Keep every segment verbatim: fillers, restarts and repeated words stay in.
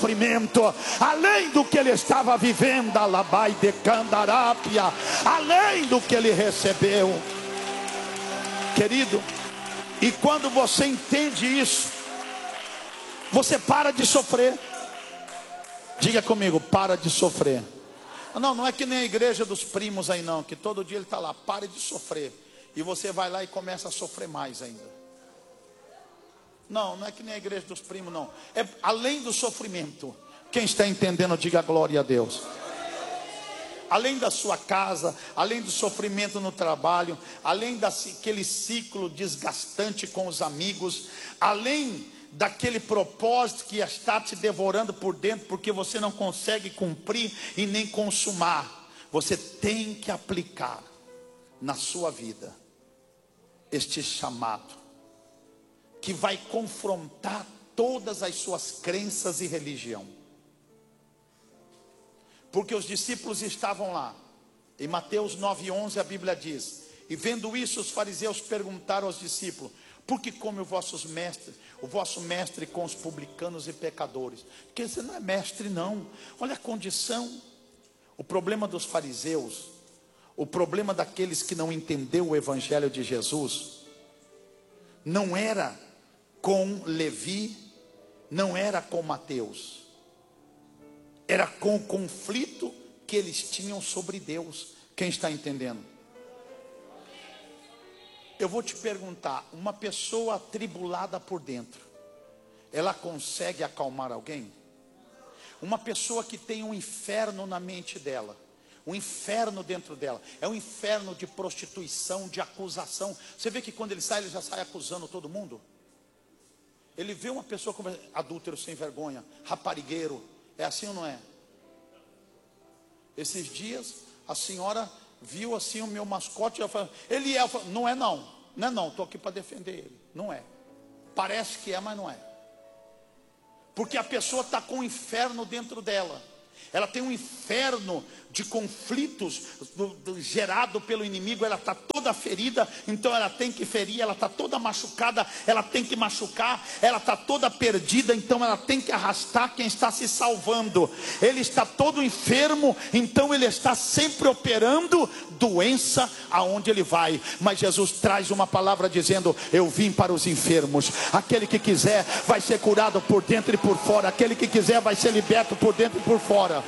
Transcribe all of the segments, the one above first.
sofrimento, além do que ele estava vivendo, alabai de candarápia, além do que ele recebeu. Querido, e quando você entende isso, você para de sofrer. Diga comigo, para de sofrer. Não, não é que nem a igreja dos primos aí não, que todo dia ele está lá, pare de sofrer. E você vai lá e começa a sofrer mais ainda. Não, não é que nem a igreja dos primos não. É além do sofrimento. Quem está entendendo, diga glória a Deus. Além da sua casa, além do sofrimento no trabalho, além daquele ciclo desgastante com os amigos, além daquele propósito que está te devorando por dentro, porque você não consegue cumprir e nem consumar, você tem que aplicar na sua vida este chamado, que vai confrontar todas as suas crenças e religião. Porque os discípulos estavam lá. Em Mateus nove, onze a Bíblia diz: e vendo isso, os fariseus perguntaram aos discípulos: por que come o vosso mestre, o vosso mestre com os publicanos e pecadores? Porque você não é mestre não. Olha a condição. O problema dos fariseus, o problema daqueles que não entenderam o evangelho de Jesus, não era com Levi, não era com Mateus, era com o conflito que eles tinham sobre Deus. Quem está entendendo? Eu vou te perguntar, uma pessoa atribulada por dentro, ela consegue acalmar alguém? Uma pessoa que tem um inferno na mente dela, um inferno dentro dela, é um inferno de prostituição, de acusação. Você vê que quando ele sai, ele já sai acusando todo mundo. Ele vê uma pessoa como adúltero, sem vergonha, raparigueiro. É assim ou não é? Esses dias a senhora viu assim o meu mascote, ela falou, ele é, falo, não é não, não é não, estou aqui para defender ele. Não é, parece que é, mas não é. Porque a pessoa está com um inferno dentro dela. Ela tem um inferno de conflitos do, do, gerado pelo inimigo. Ela está toda ferida, então ela tem que ferir. Ela está toda machucada, ela tem que machucar. Ela está toda perdida, então ela tem que arrastar quem está se salvando. Ele está todo enfermo, então ele está sempre operando doença aonde ele vai. Mas Jesus traz uma palavra dizendo: eu vim para os enfermos. Aquele que quiser vai ser curado por dentro e por fora. Aquele que quiser vai ser liberto por dentro e por fora.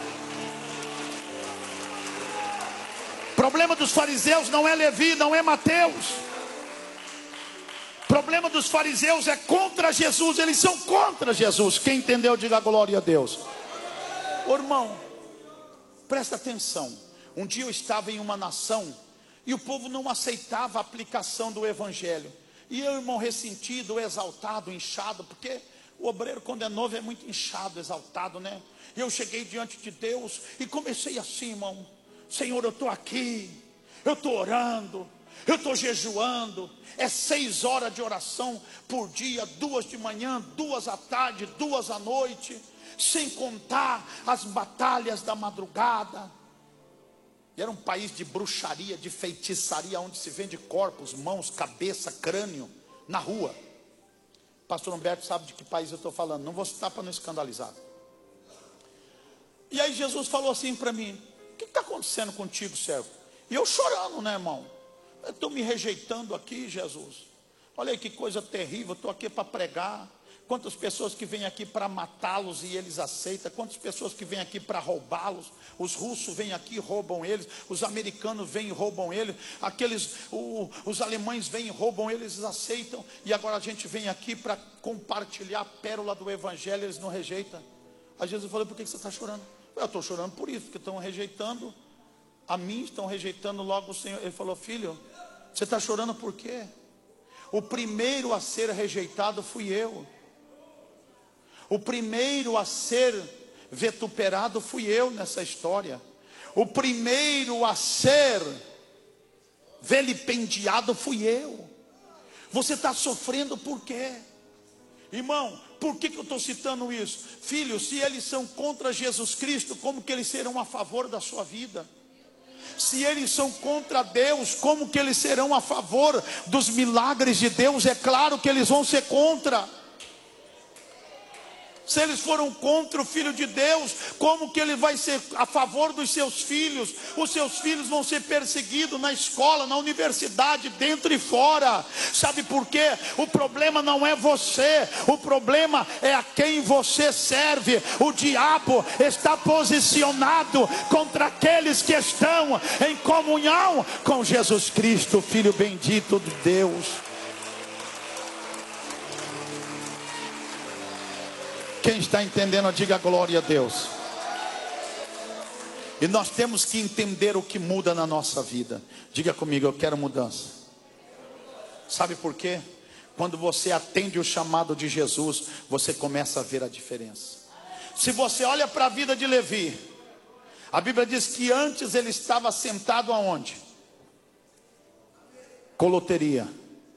O problema dos fariseus não é Levi, não é Mateus. O problema dos fariseus é contra Jesus. Eles são contra Jesus. Quem entendeu, diga glória a Deus. Ô irmão, presta atenção. Um dia eu estava em uma nação e o povo não aceitava a aplicação do evangelho. E eu, irmão, ressentido, exaltado, inchado, porque o obreiro quando é novo é muito inchado, exaltado, né? E eu cheguei diante de Deus e comecei assim, irmão: Senhor, eu estou aqui, eu estou orando, eu estou jejuando. É seis horas de oração por dia, duas de manhã, duas à tarde, duas à noite, sem contar as batalhas da madrugada. E era um país de bruxaria, de feitiçaria, onde se vende corpos, mãos, cabeça, crânio, na rua. Pastor Humberto sabe de que país eu estou falando, não vou citar para não escandalizar. E aí Jesus falou assim para mim: o que está acontecendo contigo, servo? E eu chorando, né, irmão? Eu estou me rejeitando aqui, Jesus. Olha aí que coisa terrível, estou aqui para pregar. Quantas pessoas que vêm aqui para matá-los e eles aceitam. Quantas pessoas que vêm aqui para roubá-los. Os russos vêm aqui e roubam eles. Os americanos vêm e roubam eles. Aqueles, o, os alemães vêm e roubam eles, eles aceitam. E agora a gente vem aqui para compartilhar a pérola do evangelho, eles não rejeitam. Aí Jesus falou: por que você está chorando? Eu estou chorando por isso, porque estão rejeitando a mim, estão rejeitando logo o Senhor. Ele falou: filho, você está chorando por quê? O primeiro a ser rejeitado fui eu. O primeiro a ser vituperado fui eu nessa história. O primeiro a ser vilipendiado fui eu. Você está sofrendo por quê? Irmão, por que, que eu estou citando isso? Filho, se eles são contra Jesus Cristo, como que eles serão a favor da sua vida? Se eles são contra Deus, como que eles serão a favor dos milagres de Deus? É claro que eles vão ser contra. Se eles foram contra o Filho de Deus, como que ele vai ser a favor dos seus filhos? Os seus filhos vão ser perseguidos na escola, na universidade, dentro e fora. Sabe por quê? O problema não é você, o problema é a quem você serve. O diabo está posicionado contra aqueles que estão em comunhão com Jesus Cristo, Filho bendito de Deus. Quem está entendendo, diga glória a Deus. E nós temos que entender o que muda na nossa vida. Diga comigo, eu quero mudança. Sabe por quê? Quando você atende o chamado de Jesus, você começa a ver a diferença. Se você olha para a vida de Levi, a Bíblia diz que antes ele estava sentado aonde? Coloteria.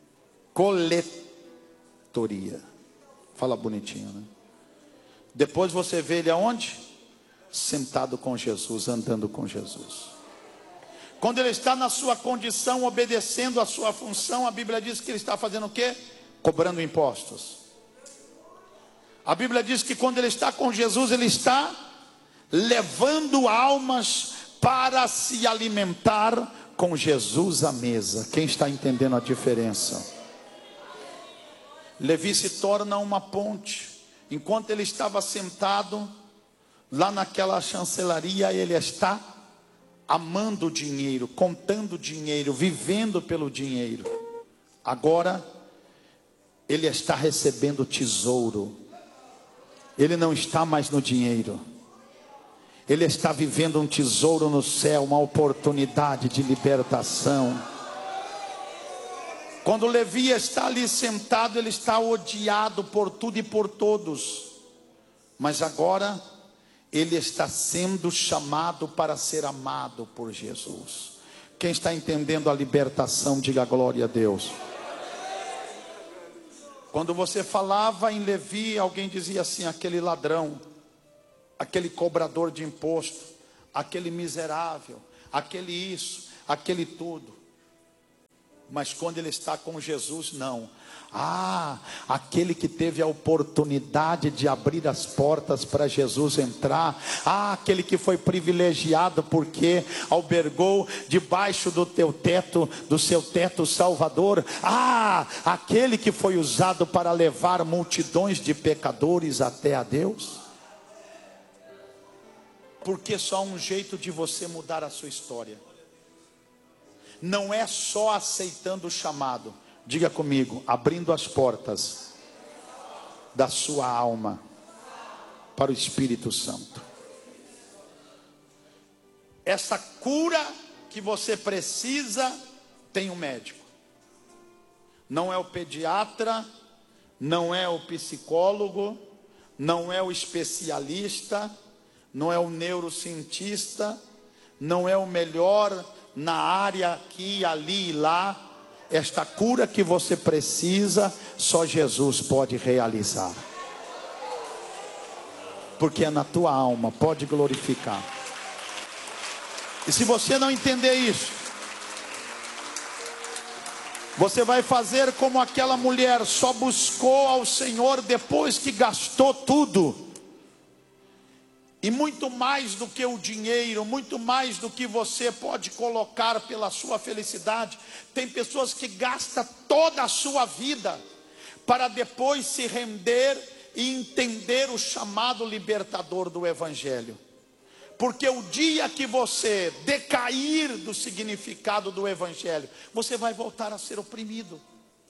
Coletoria. Fala bonitinho, né? Depois você vê ele aonde? Sentado com Jesus, andando com Jesus. Quando ele está na sua condição, obedecendo a sua função, a Bíblia diz que ele está fazendo o quê? Cobrando impostos. A Bíblia diz que quando ele está com Jesus, ele está levando almas para se alimentar com Jesus à mesa. Quem está entendendo a diferença? Levi se torna uma ponte. Enquanto ele estava sentado lá naquela chancelaria, ele está amando o dinheiro, contando dinheiro, vivendo pelo dinheiro. Agora ele está recebendo tesouro. Ele não está mais no dinheiro. Ele está vivendo um tesouro no céu, uma oportunidade de libertação. Quando Levi está ali sentado, ele está odiado por tudo e por todos. Mas agora, ele está sendo chamado para ser amado por Jesus. Quem está entendendo a libertação, diga glória a Deus. Quando você falava em Levi, alguém dizia assim: aquele ladrão, aquele cobrador de imposto, aquele miserável, aquele isso, aquele tudo. Mas quando ele está com Jesus, não. Ah, aquele que teve a oportunidade de abrir as portas para Jesus entrar. Ah, aquele que foi privilegiado porque albergou debaixo do teu teto, do seu teto salvador. Ah, aquele que foi usado para levar multidões de pecadores até a Deus. Porque só há um jeito de você mudar a sua história. Não é só aceitando o chamado. Diga comigo, abrindo as portas da sua alma para o Espírito Santo. Essa cura que você precisa tem um médico. Não é o pediatra, não é o psicólogo, não é o especialista, não é o neurocientista, não é o melhor na área aqui, ali e lá. Esta cura que você precisa, só Jesus pode realizar. Porque é na tua alma, pode glorificar. E se você não entender isso, você vai fazer como aquela mulher, só buscou ao Senhor depois que gastou tudo. E muito mais do que o dinheiro, muito mais do que você pode colocar pela sua felicidade. Tem pessoas que gastam toda a sua vida para depois se render e entender o chamado libertador do Evangelho. Porque o dia que você decair do significado do Evangelho, você vai voltar a ser oprimido.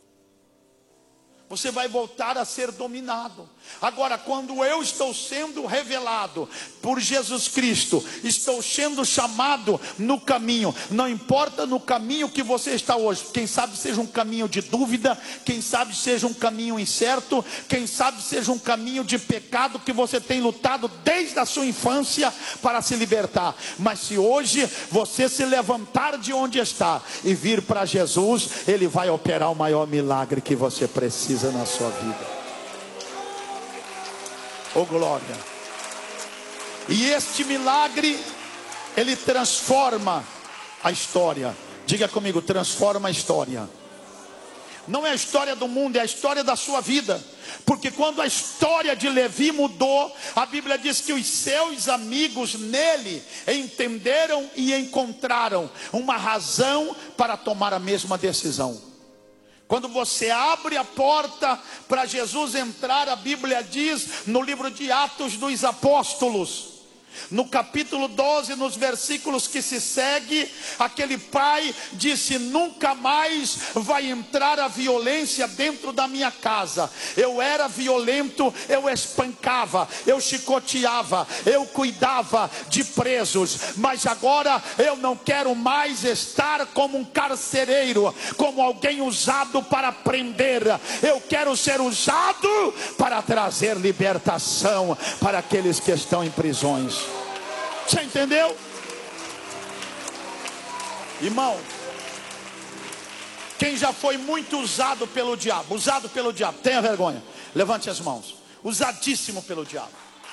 Você vai voltar a ser dominado. Agora, quando eu estou sendo revelado por Jesus Cristo, estou sendo chamado no caminho, não importa no caminho que você está hoje, quem sabe seja um caminho de dúvida, quem sabe seja um caminho incerto, quem sabe seja um caminho de pecado que você tem lutado desde a sua infância para se libertar. Mas se hoje você se levantar de onde está e vir para Jesus, Ele vai operar o maior milagre que você precisa na sua vida. Oh glória. E este milagre, ele transforma a história. Diga comigo, transforma a história. Não é a história do mundo, é a história da sua vida. Porque quando a história de Levi mudou, a Bíblia diz que os seus amigos nele entenderam e encontraram uma razão para tomar a mesma decisão. Quando você abre a porta para Jesus entrar, a Bíblia diz no livro de Atos dos Apóstolos, no capítulo doze, nos versículos que se segue, aquele pai disse: nunca mais vai entrar a violência dentro da minha casa. Eu era violento, eu espancava, eu chicoteava, eu cuidava de presos, mas agora eu não quero mais estar como um carcereiro, como alguém usado para prender. Eu quero ser usado para trazer libertação para aqueles que estão em prisões. Você entendeu? Irmão, quem já foi muito usado pelo diabo, usado pelo diabo, tenha vergonha, levante as mãos. Usadíssimo pelo diabo.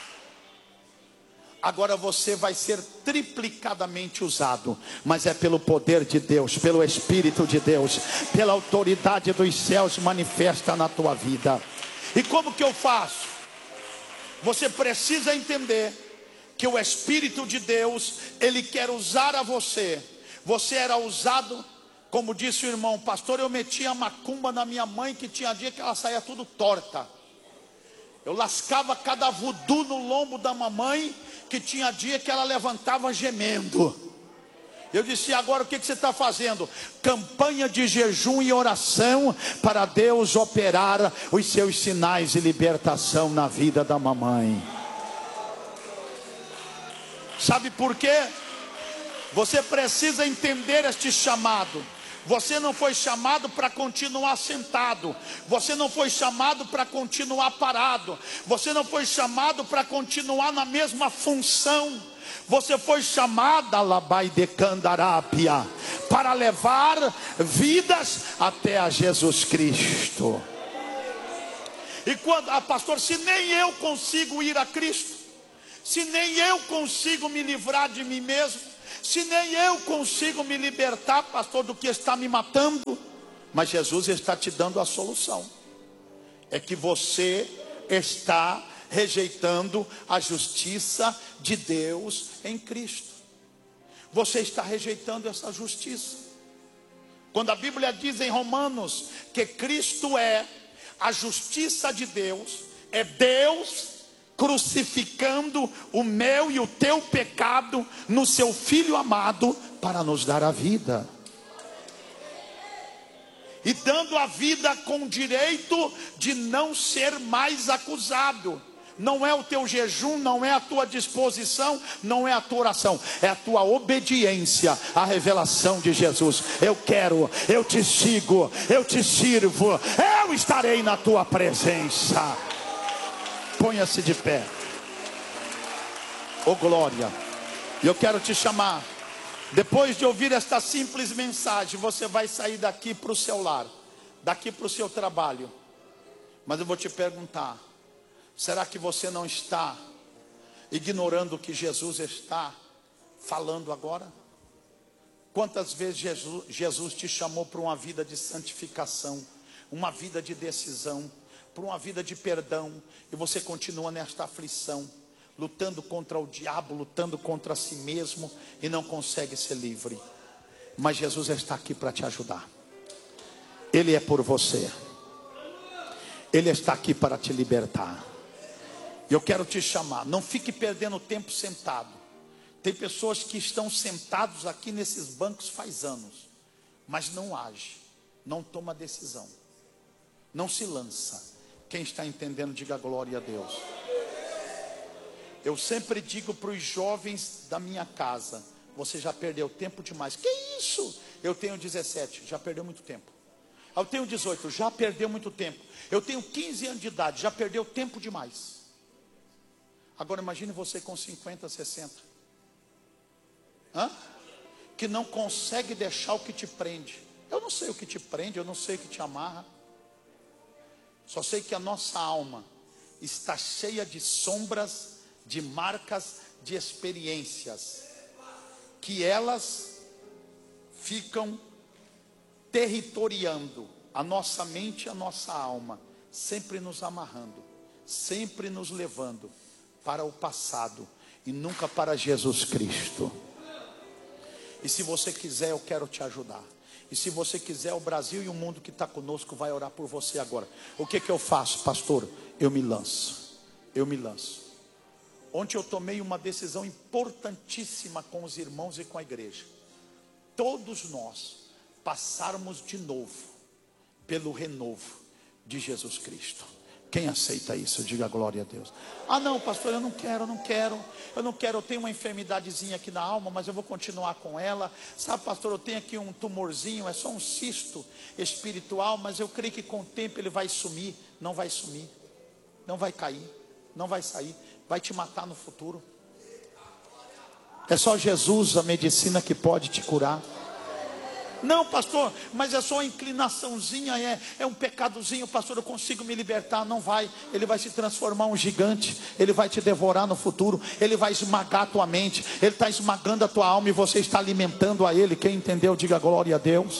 Agora você vai ser triplicadamente usado, mas é pelo poder de Deus, pelo Espírito de Deus, pela autoridade dos céus manifesta na tua vida. E como que eu faço? Você precisa entender que o Espírito de Deus, Ele quer usar a você. Você era usado, como disse o irmão, pastor, eu metia a macumba na minha mãe, que tinha dia que ela saía tudo torta. Eu lascava cada voodoo no lombo da mamãe, que tinha dia que ela levantava gemendo. Eu disse: agora o que, que você está fazendo? Campanha de jejum e oração para Deus operar os seus sinais de libertação na vida da mamãe. Sabe por quê? Você precisa entender este chamado. Você não foi chamado para continuar sentado. Você não foi chamado para continuar parado. Você não foi chamado para continuar na mesma função. Você foi chamada, labai de candarápia, para levar vidas até a Jesus Cristo. E quando, ah, pastor, se nem eu consigo ir a Cristo, se nem eu consigo me livrar de mim mesmo, se nem eu consigo me libertar, pastor, do que está me matando, mas Jesus está te dando a solução. É que você está rejeitando a justiça de Deus em Cristo. Você está rejeitando essa justiça. Quando a Bíblia diz em Romanos que Cristo é a justiça de Deus, é Deus crucificando o meu e o teu pecado no seu Filho amado para nos dar a vida. E dando a vida com direito de não ser mais acusado. Não é o teu jejum, não é a tua disposição, não é a tua oração, é a tua obediência à revelação de Jesus. Eu quero, eu te sigo, eu te sirvo, eu estarei na tua presença. Ponha-se de pé. Oh glória. Eu quero te chamar. Depois de ouvir esta simples mensagem, você vai sair daqui para o seu lar, daqui para o seu trabalho. Mas eu vou te perguntar: será que você não está ignorando o que Jesus está falando agora? Quantas vezes Jesus, Jesus te chamou para uma vida de santificação, uma vida de decisão, para uma vida de perdão, e você continua nesta aflição, lutando contra o diabo, lutando contra si mesmo, e não consegue ser livre. Mas Jesus está aqui para te ajudar. Ele é por você. Ele está aqui para te libertar. Eu quero te chamar. Não fique perdendo tempo sentado. Tem pessoas que estão sentados aqui nesses bancos faz anos, mas não age, não toma decisão, não se lança. Quem está entendendo, diga glória a Deus. Eu sempre digo para os jovens da minha casa: você já perdeu tempo demais. Que isso? Eu tenho dezessete, já perdeu muito tempo. Eu tenho dezoito, já perdeu muito tempo. Eu tenho quinze anos de idade, já perdeu tempo demais. Agora imagine você com cinquenta, sessenta. Hã? Que não consegue deixar o que te prende. Eu não sei o que te prende, eu não sei o que te amarra. Só sei que a nossa alma está cheia de sombras, de marcas, de experiências, que elas ficam territoriando a nossa mente e a nossa alma sempre nos amarrando, sempre nos levando para o passado e nunca para Jesus Cristo. E se você quiser, eu quero te ajudar. E se você quiser, o Brasil e o mundo que está conosco vai orar por você agora. O que que eu faço, pastor? Eu me lanço, eu me lanço. Ontem eu tomei uma decisão importantíssima com os irmãos e com a igreja. Todos nós passarmos de novo pelo renovo de Jesus Cristo. Quem aceita isso? Diga glória a Deus. Ah não, pastor, eu não quero, eu não quero Eu não quero, eu tenho uma enfermidadezinha aqui na alma, mas eu vou continuar com ela. Sabe, pastor, eu tenho aqui um tumorzinho, é só um cisto espiritual, mas eu creio que com o tempo ele vai sumir. Não vai sumir, não vai cair, não vai sair, vai te matar no futuro. É só Jesus, a medicina, que pode te curar. Não, pastor, mas é só uma inclinaçãozinha, é, é um pecadozinho, pastor, eu consigo me libertar. Não vai, ele vai se transformar em um gigante, ele vai te devorar no futuro, ele vai esmagar a tua mente, ele está esmagando a tua alma e você está alimentando a ele. Quem entendeu, diga glória a Deus.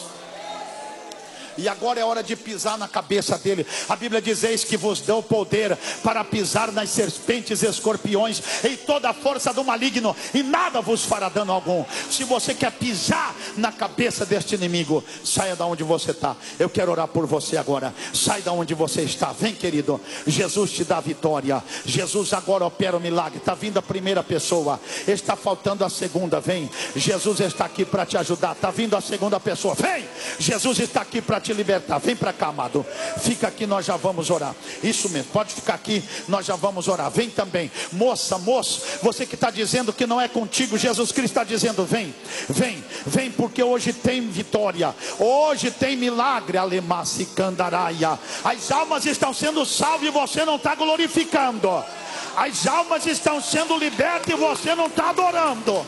E agora é hora de pisar na cabeça dele. A Bíblia diz: eis que vos deu poder para pisar nas serpentes e escorpiões e toda a força do maligno, e nada vos fará dano algum. Se você quer pisar na cabeça deste inimigo, saia da onde você está. Eu quero orar por você agora. Sai da onde você está. Vem, querido. Jesus te dá vitória. Jesus agora opera o milagre. Está vindo a primeira pessoa, está faltando a segunda. Vem, Jesus está aqui para te ajudar. Está vindo a segunda pessoa. Vem, Jesus está aqui para te libertar. Vem para cá, amado. Fica aqui, nós já vamos orar. Isso mesmo, pode ficar aqui, nós já vamos orar. Vem também, moça, moço, você que está dizendo que não é contigo, Jesus Cristo está dizendo: vem, vem, vem, porque hoje tem vitória, hoje tem milagre. Alemassi candaraia. As almas estão sendo salvas e você não está glorificando. As almas estão sendo libertas e você não está adorando.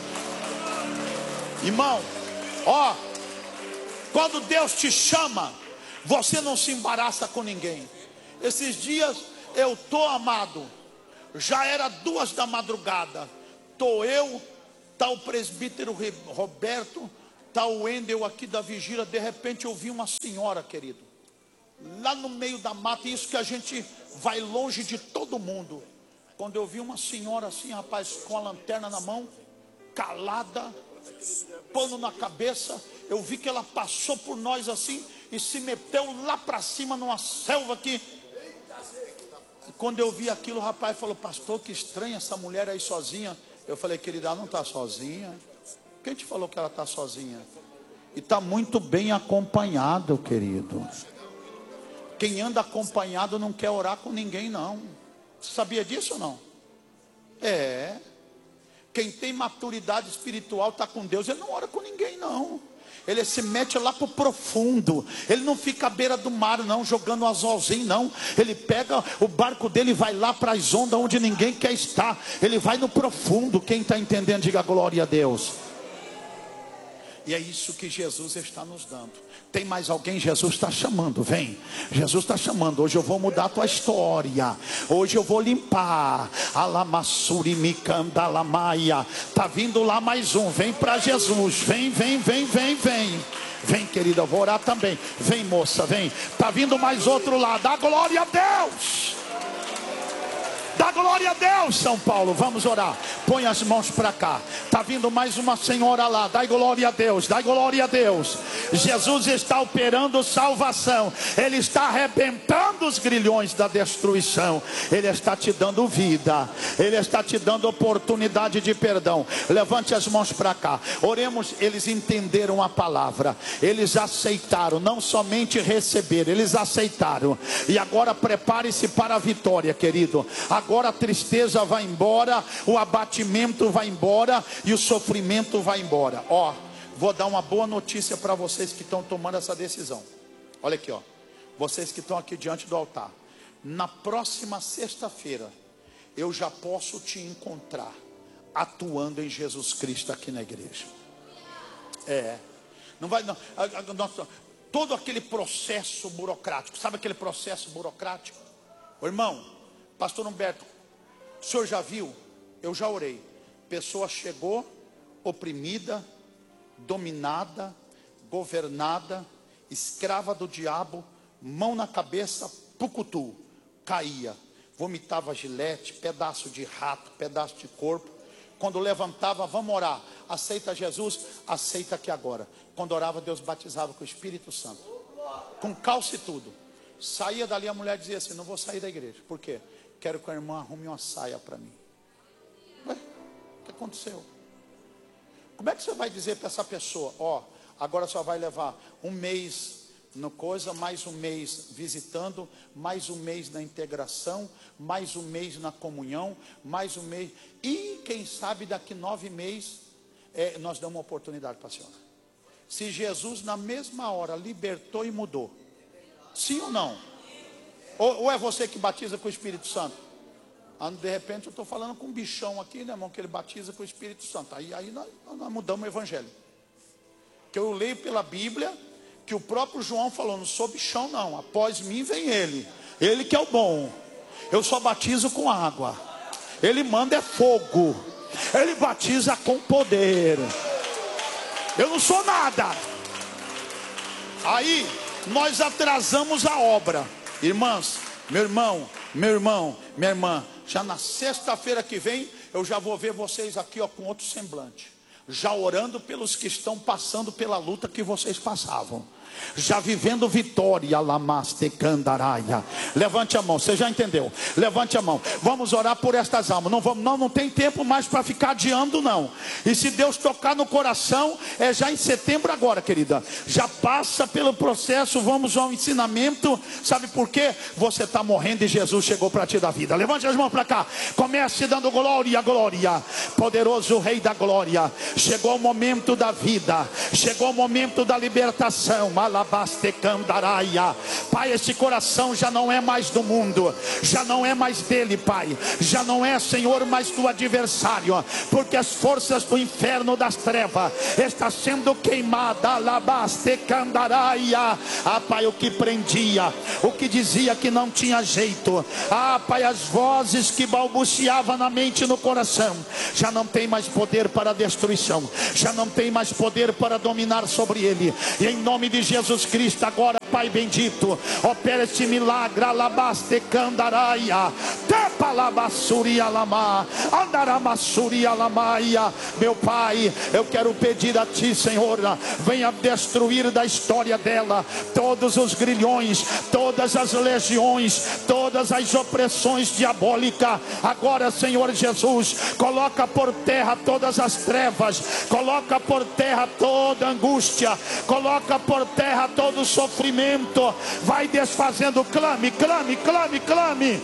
Irmão, ó, quando Deus te chama, você não se embaraça com ninguém. Esses dias eu tô, amado, já era duas da madrugada, tô eu, tá o presbítero Roberto, tá o Wendel aqui da vigília. De repente eu vi uma senhora, querido, lá no meio da mata. Isso que a gente vai longe de todo mundo. Quando eu vi uma senhora assim, rapaz, com a lanterna na mão, calada, pano na cabeça, eu vi que ela passou por nós assim e se meteu lá para cima numa selva aqui. Quando eu vi aquilo, o rapaz falou: pastor, que estranha essa mulher aí sozinha. Eu falei: querida, ela não está sozinha. Quem te falou que ela está sozinha? E está muito bem acompanhado, querido. Quem anda acompanhado não quer orar com ninguém, não. Você sabia disso ou não? É. Quem tem maturidade espiritual está com Deus, ele não ora com ninguém, não. Ele se mete lá para o profundo. Ele não fica à beira do mar, não, jogando um anzolzinho, não. Ele pega o barco dele e vai lá para as ondas onde ninguém quer estar. Ele vai no profundo. Quem está entendendo, diga glória a Deus. E é isso que Jesus está nos dando. Tem mais alguém? Jesus está chamando, vem. Jesus está chamando. Hoje eu vou mudar a tua história. Hoje eu vou limpar. Alamassuri mikanda lamaia. Está vindo lá mais um. Vem para Jesus. Vem, vem, vem, vem, vem. Vem, querida, eu vou orar também. Vem, moça, vem. Está vindo mais outro lá. Dá glória a Deus. Dá glória a Deus, São Paulo. Vamos orar. Põe as mãos para cá. Está vindo mais uma senhora lá. Dá glória a Deus. Dá glória a Deus. Jesus está operando salvação. Ele está arrebentando os grilhões da destruição. Ele está te dando vida. Ele está te dando oportunidade de perdão. Levante as mãos para cá. Oremos. Eles entenderam a palavra. Eles aceitaram. Não somente receberam. Eles aceitaram. E agora prepare-se para a vitória, querido. Agora Agora a tristeza vai embora, o abatimento vai embora e o sofrimento vai embora. Ó, vou dar uma boa notícia para vocês que estão tomando essa decisão. Olha aqui, ó. Vocês que estão aqui diante do altar. Na próxima sexta-feira, eu já posso te encontrar atuando em Jesus Cristo aqui na igreja. É. Não vai, não. A, a, nossa, todo aquele processo burocrático. Sabe aquele processo burocrático? Ô, irmão, pastor Humberto, o senhor já viu? Eu já orei. Pessoa chegou oprimida, dominada, governada, escrava do diabo, mão na cabeça, pucutu, caía, vomitava gilete, pedaço de rato, pedaço de corpo. Quando levantava, vamos orar, aceita Jesus, aceita aqui agora. Quando orava, Deus batizava com o Espírito Santo, com calça e tudo. Saía dali, a mulher dizia assim: não vou sair da igreja. Por quê? Quero que a irmã arrume uma saia para mim. Ué, o que aconteceu? Como é que você vai dizer para essa pessoa: ó, agora só vai levar um mês no coisa, mais um mês visitando, mais um mês na integração, mais um mês na comunhão, mais um mês, e quem sabe daqui nove meses é, nós damos uma oportunidade para a senhora. Se Jesus na mesma hora libertou e mudou, sim ou não? Ou, ou é você que batiza com o Espírito Santo? Ah, de repente eu estou falando com um bichão aqui, né, irmão, que ele batiza com o Espírito Santo. Aí, aí nós, nós mudamos o evangelho. Que eu leio pela Bíblia que o próprio João falou: não sou bichão não, após mim vem ele, ele que é o bom, eu só batizo com água, ele manda é fogo, ele batiza com poder, eu não sou nada. Aí nós atrasamos a obra, irmãs, meu irmão, meu irmão, minha irmã, já na sexta-feira que vem eu já vou ver vocês aqui, ó, com outro semblante, já orando pelos que estão passando pela luta que vocês passavam, já vivendo vitória. Lamaste candaraia. Levante a mão, você já entendeu? Levante a mão, vamos orar por estas almas. Não, vamos, não, não tem tempo mais para ficar adiando não. E se Deus tocar no coração, é já em setembro agora, querida. Já passa pelo processo, vamos ao ensinamento. Sabe por quê? Você está morrendo e Jesus chegou para te dar vida. Levante as mãos para cá, comece dando glória, glória. Poderoso Rei da glória, chegou o momento da vida, chegou o momento da libertação. Alabaste candaraia. Pai, esse coração já não é mais do mundo, já não é mais dele, Pai, já não é, Senhor, mais do adversário, porque as forças do inferno das trevas está sendo queimada. Alabaste candaraia. Ah, Pai, o que prendia, o que dizia que não tinha jeito, ah, Pai, as vozes que balbuciavam na mente e no coração, já não tem mais poder para a destruição, já não tem mais poder para dominar sobre ele. E em nome de Jesus Cristo agora, Pai bendito, opera este milagre. Alabaste candaraia, tepa labassuri alama, andaramassuri alamaia. Meu Pai, eu quero pedir a Ti, Senhor, venha destruir da história dela todos os grilhões, todas as legiões, todas as opressões diabólicas. Agora, Senhor Jesus, coloca por terra todas as trevas, coloca por terra toda angústia, coloca por terra todo sofrimento, vai desfazendo. Clame, clame, clame, clame.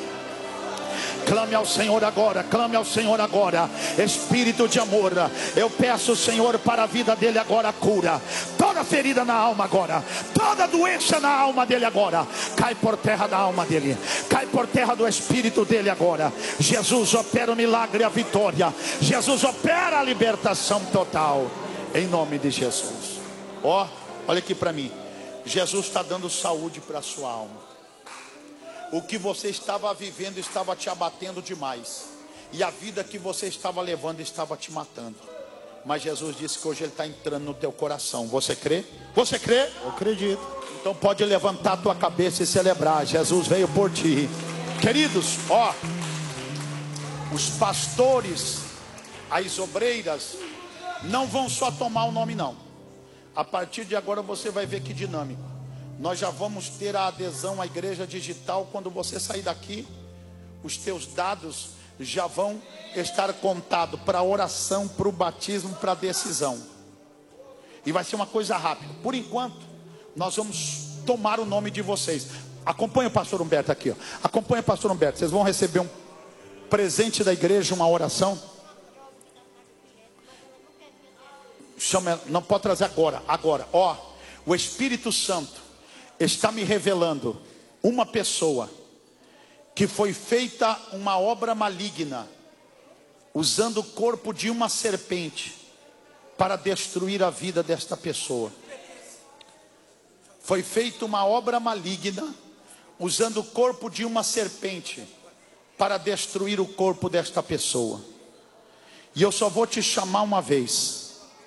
Clame ao Senhor agora, clame ao Senhor agora. Espírito de amor, eu peço, Senhor, para a vida dele agora cura. Toda ferida na alma agora, toda doença na alma dele agora, cai por terra da alma dele, cai por terra do espírito dele agora. Jesus, opera o milagre, a vitória. Jesus, opera a libertação total, em nome de Jesus. Ó, oh, olha aqui para mim. Jesus está dando saúde para a sua alma. O que você estava vivendo estava te abatendo demais, e a vida que você estava levando estava te matando. Mas Jesus disse que hoje Ele está entrando no teu coração. Você crê? Você crê? Eu acredito. Então pode levantar a tua cabeça e celebrar. Jesus veio por ti. Queridos, ó, os pastores, as obreiras, não vão só tomar o nome não. A partir de agora você vai ver que dinâmico. Nós já vamos ter a adesão à igreja digital. Quando você sair daqui, os teus dados já vão estar contados para oração, para o batismo, para a decisão. E vai ser uma coisa rápida. Por enquanto, nós vamos tomar o nome de vocês. Acompanha o pastor Humberto aqui, ó. Acompanha o pastor Humberto. Vocês vão receber um presente da igreja, uma oração. Chama, não pode trazer agora. Agora, ó, o Espírito Santo está me revelando uma pessoa que foi feita uma obra maligna, usando o corpo de uma serpente para destruir a vida desta pessoa. Foi feita uma obra maligna, usando o corpo de uma serpente para destruir o corpo desta pessoa. E eu só vou te chamar uma vez.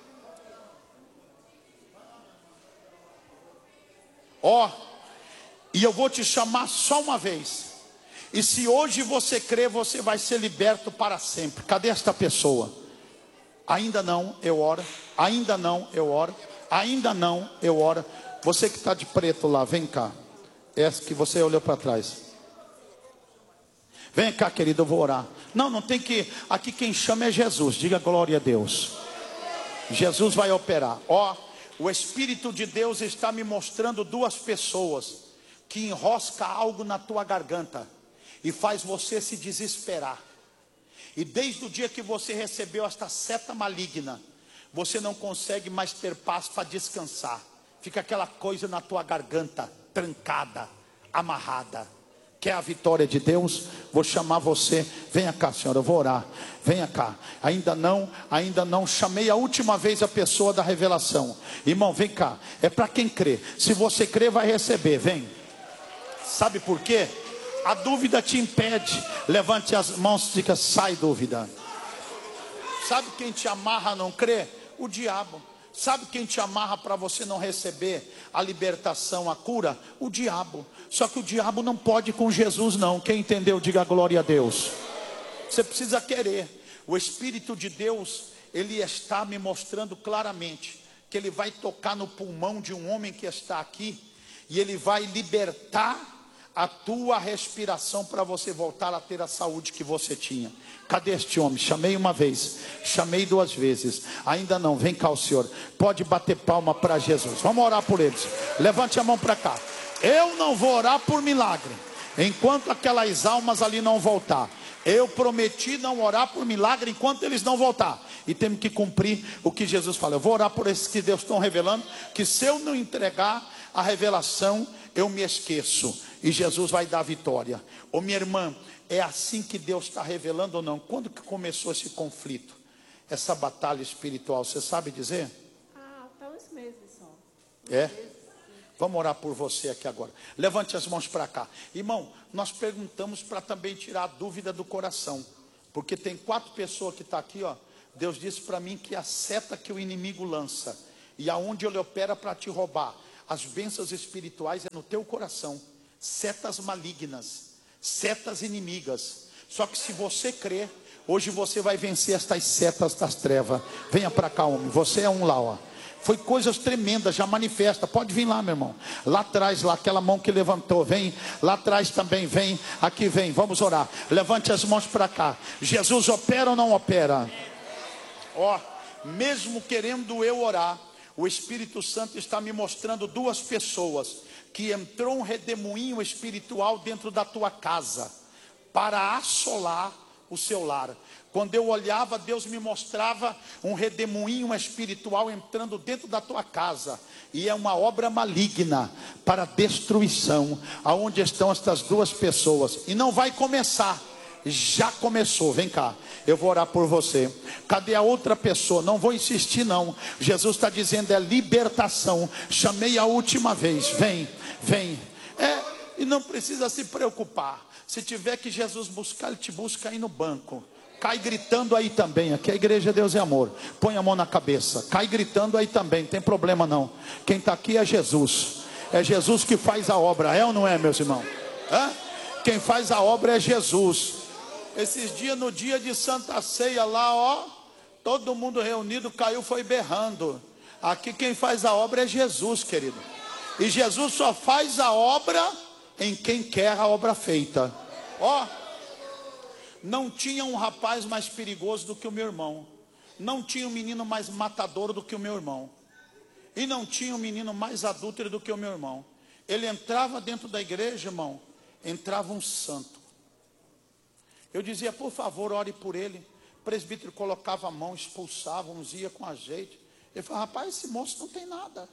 Ó, oh, E eu vou te chamar só uma vez. E se hoje você crer, você vai ser liberto para sempre. Cadê esta pessoa? Ainda não, eu oro. Ainda não, eu oro. Ainda não, eu oro. Você que está de preto lá, vem cá. Essa que você olhou para trás. Vem cá, querido, eu vou orar. Não, não tem que. Aqui quem chama é Jesus. Diga glória a Deus. Jesus vai operar. Ó, o Espírito de Deus está me mostrando duas pessoas que enrosca algo na tua garganta e faz você se desesperar. E desde o dia que você recebeu esta seta maligna, você não consegue mais ter paz para descansar. Fica aquela coisa na tua garganta, trancada, amarrada. Quer a vitória de Deus? Vou chamar você. Venha cá, senhora, eu vou orar. Venha cá. Ainda não, ainda não. Chamei a última vez a pessoa da revelação. Irmão, vem cá. É para quem crê. Se você crê, vai receber. Vem. Sabe por quê? A dúvida te impede. Levante as mãos e diga: sai dúvida. Sabe quem te amarra a não crer? O diabo. Sabe quem te amarra para você não receber a libertação, a cura? O diabo. Só que o diabo não pode com Jesus não. Quem entendeu, diga glória a Deus. Você precisa querer. O Espírito de Deus, ele está me mostrando claramente que ele vai tocar no pulmão de um homem que está aqui, e ele vai libertar a tua respiração para você voltar a ter a saúde que você tinha. Cadê este homem? Chamei uma vez, chamei duas vezes, ainda não. Vem cá o senhor, pode bater palma para Jesus. Vamos orar por eles. Levante a mão para cá. Eu não vou orar por milagre enquanto aquelas almas ali não voltar. Eu prometi não orar por milagre enquanto eles não voltar. E temos que cumprir o que Jesus fala. Eu vou orar por esses que Deus está revelando, que se eu não entregar a revelação, eu me esqueço. E Jesus vai dar vitória. Ô minha irmã, é assim que Deus está revelando ou não? Quando que começou esse conflito? Essa batalha espiritual, você sabe dizer? Ah, tá uns meses só. Uns É? meses. Vamos orar por você aqui agora. Levante as mãos para cá. Irmão, nós perguntamos para também tirar a dúvida do coração. Porque tem quatro pessoas que estão aqui, ó. Deus disse para mim que a seta que o inimigo lança, e aonde ele opera para te roubar, as bênçãos espirituais é no teu coração. Setas malignas, setas inimigas. Só que se você crer, hoje você vai vencer estas setas das trevas. Venha para cá, homem. Você é um lá, ó. Foi coisas tremendas, já manifesta. Pode vir lá, meu irmão. Lá atrás, lá, aquela mão que levantou. Vem, lá atrás também, vem. Aqui vem, vamos orar. Levante as mãos para cá. Jesus opera ou não opera? Ó, mesmo querendo eu orar, o Espírito Santo está me mostrando duas pessoas que entrou um redemoinho espiritual dentro da tua casa para assolar o seu lar. Quando eu olhava, Deus me mostrava um redemoinho espiritual entrando dentro da tua casa, e é uma obra maligna para destruição. Aonde estão estas duas pessoas? E não vai começar, já começou. Vem cá, eu vou orar por você. Cadê a outra pessoa? Não vou insistir não. Jesus está dizendo é libertação. Chamei a última vez. Vem, vem. É, e não precisa se preocupar. Se tiver que Jesus buscar, ele te busca aí no banco. Cai gritando aí também. Aqui a igreja Deus é amor. Põe a mão na cabeça. Cai gritando aí também. Não tem problema não. Quem está aqui é Jesus. É Jesus que faz a obra. É ou não é, meus irmãos? Hã? Quem faz a obra é Jesus. Esses dias, no dia de Santa Ceia lá, ó, todo mundo reunido, caiu, foi berrando. Aqui quem faz a obra é Jesus, querido. E Jesus só faz a obra em quem quer a obra feita. Ó, não tinha um rapaz mais perigoso do que o meu irmão. Não tinha um menino mais matador do que o meu irmão. E não tinha um menino mais adúltero do que o meu irmão. Ele entrava dentro da igreja, irmão, entrava um santo. Eu dizia, por favor, ore por ele. O presbítero colocava a mão, expulsava, uns ia com azeite. Ele falava, rapaz, esse moço não tem nada.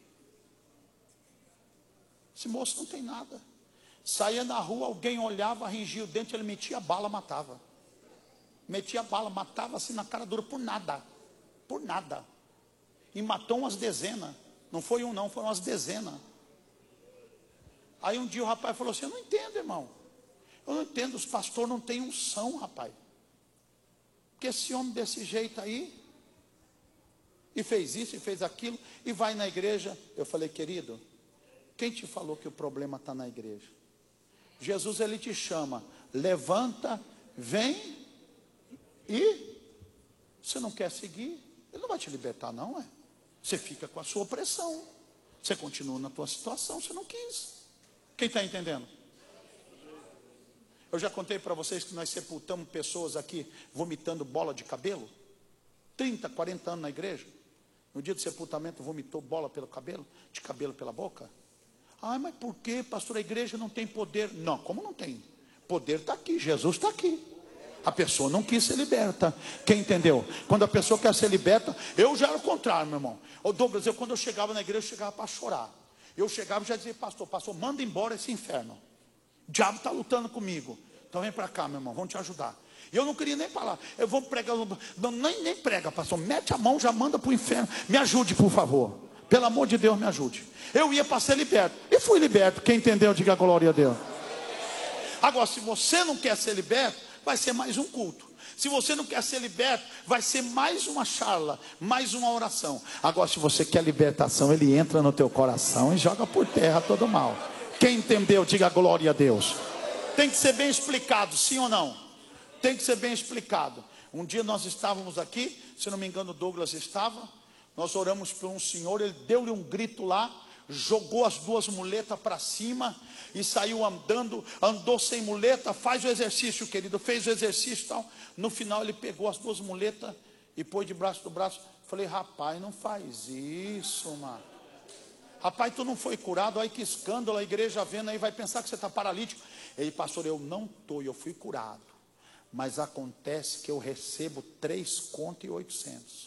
Esse moço não tem nada. Saía na rua, alguém olhava, ringia o dente, ele metia bala, matava. Metia bala, matava assim na cara dura, por nada. Por nada. E matou umas dezenas. Não foi um não, foram umas dezenas. Aí um dia o rapaz falou assim, eu não entendo, irmão. Eu não entendo, os pastores não têm unção, rapaz. Porque esse homem desse jeito aí, e fez isso, e fez aquilo, e vai na igreja. Eu falei, querido, Quem te falou que o problema está na igreja? Jesus, ele te chama, levanta, vem, e você não quer seguir, ele não vai te libertar não, é? Você fica com a sua opressão, você continua na tua situação, você não quis. Quem está entendendo? Eu já contei para vocês que nós sepultamos pessoas aqui vomitando bola de cabelo, trinta, quarenta anos na igreja. No dia do sepultamento vomitou bola pelo cabelo, de cabelo pela boca. Ah, mas por que, pastor, a igreja não tem poder? Não, como não tem? Poder está aqui, Jesus está aqui. A pessoa não quis ser liberta. Quem entendeu? Quando a pessoa quer ser liberta, eu já era o contrário, meu irmão. Ô Douglas, eu quando eu chegava na igreja, eu chegava para chorar. Eu chegava e já dizia, pastor, pastor, manda embora esse inferno. O diabo está lutando comigo. Então vem para cá, meu irmão, vamos te ajudar. E eu não queria nem falar. Eu vou pregar, não, nem, nem prega, pastor. Mete a mão, já manda para o inferno. Me ajude, por favor. Pelo amor de Deus, me ajude. Eu ia para ser liberto. E fui liberto. Quem entendeu, diga glória a Deus. Agora, se você não quer ser liberto, vai ser mais um culto. Se você não quer ser liberto, vai ser mais uma charla, mais uma oração. Agora, se você quer libertação, ele entra no teu coração e joga por terra todo mal. Quem entendeu, diga glória a Deus. Tem que ser bem explicado, sim ou não? Tem que ser bem explicado. Um dia nós estávamos aqui, se não me engano o Douglas estava, nós oramos por um senhor, ele deu-lhe um grito lá, jogou as duas muletas para cima e saiu andando, andou sem muleta, faz o exercício, querido, fez o exercício e tal. No final ele pegou as duas muletas e pôs de braço do braço. Falei, rapaz, não faz isso, mano. Rapaz, tu não foi curado, aí que escândalo, a igreja vendo aí vai pensar que você está paralítico. Ele, pastor, eu não estou, eu fui curado. Mas acontece que eu recebo três contos e oitocentos.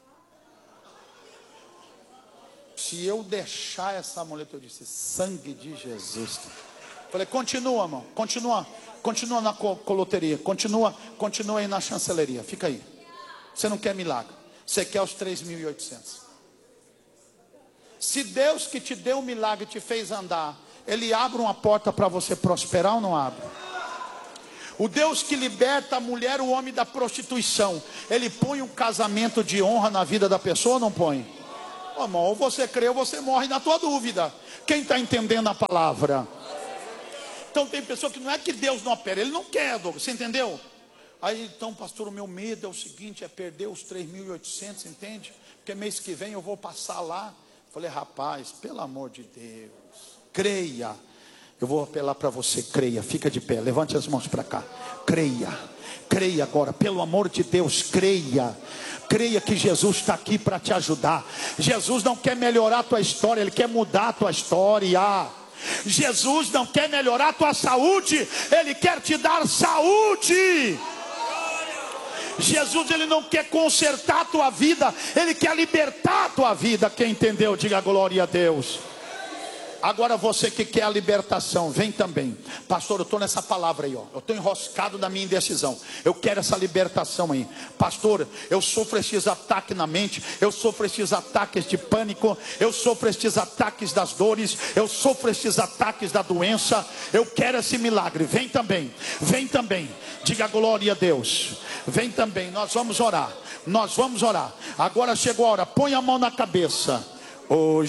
Se eu deixar essa muleta, eu disse, sangue de Jesus. Falei, continua, irmão, continua, continua na coloteria, continua, continua aí na chancelaria, fica aí. Você não quer milagre, você quer os três mil e oitocentos. Se Deus que te deu o milagre te fez andar, Ele abre uma porta para você prosperar ou não abre? O Deus que liberta a mulher, o homem da prostituição, Ele põe um casamento de honra na vida da pessoa ou não põe? Oh, irmão, ou você crê ou você morre na tua dúvida. Quem está entendendo a palavra? Então tem pessoa que não é que Deus não opera, Ele não quer, Douglas, você entendeu? Aí então, pastor, o meu medo é o seguinte, é perder os três mil e oitocentos, entende? Porque mês que vem eu vou passar lá. Falei, rapaz, pelo amor de Deus, creia. Eu vou apelar para você, creia, fica de pé, levante as mãos para cá. Creia, creia agora, pelo amor de Deus, creia. Creia que Jesus está aqui para te ajudar. Jesus não quer melhorar a tua história, Ele quer mudar a tua história. Jesus não quer melhorar a tua saúde, Ele quer te dar saúde. Jesus, Ele não quer consertar a tua vida, Ele quer libertar a tua vida. Quem entendeu, diga glória a Deus. Agora você que quer a libertação, vem também. Pastor, eu estou nessa palavra aí, ó. Eu estou enroscado na minha indecisão. Eu quero essa libertação aí. Pastor, eu sofro esses ataques na mente. Eu sofro esses ataques de pânico. Eu sofro esses ataques das dores. Eu sofro esses ataques da doença. Eu quero esse milagre. Vem também. Vem também. Diga glória a Deus. Vem também. Nós vamos orar. Nós vamos orar. Agora chegou a hora. Põe a mão na cabeça. Hoje